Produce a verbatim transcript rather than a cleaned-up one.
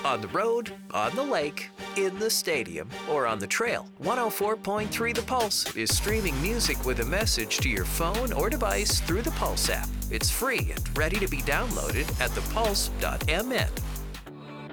On the road, on the lake, in the stadium, or on the trail, one oh four point three The Pulse is streaming music with a message to your phone or device through the Pulse app. It's free and ready to be downloaded at the pulse dot m n.